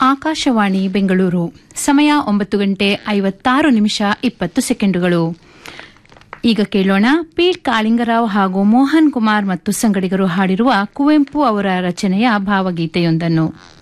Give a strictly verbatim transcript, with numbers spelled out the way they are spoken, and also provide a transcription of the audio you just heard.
ಆಕಾಶವಾಣಿ ಬೆಂಗಳೂರು. ಸಮಯ ಒಂಬತ್ತು ಗಂಟೆ ಐವತ್ತಾರು ನಿಮಿಷ ಇಪ್ಪತ್ತು ಸೆಕೆಂಡುಗಳು. ಈಗ ಕೇಳೋಣ ಪಿ ಕಾಳಿಂಗರಾವ್ ಹಾಗೂ ಮೋಹನ್ ಕುಮಾರ್ ಮತ್ತು ಸಂಗಡಿಗರು ಹಾಡಿರುವ ಕುವೆಂಪು ಅವರ ರಚನೆಯ ಭಾವಗೀತೆಯೊಂದನ್ನು.